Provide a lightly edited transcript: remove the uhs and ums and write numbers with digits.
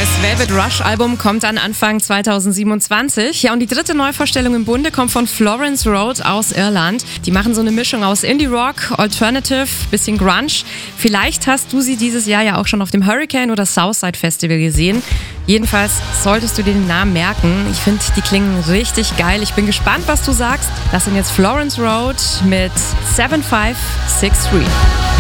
neues Velvet Rush Album kommt dann Anfang 2027. Ja, und die dritte Neuvorstellung im Bunde kommt von Florence Road aus Irland. Die machen so eine Mischung aus Indie-Rock, Alternative, bisschen Grunge. Vielleicht hast du sie dieses Jahr ja auch schon auf dem Hurricane oder Southside Festival gesehen. Jedenfalls solltest du dir den Namen merken. Ich finde, die klingen richtig geil. Ich bin gespannt, was du sagst. Das sind jetzt Florence Road mit 7563.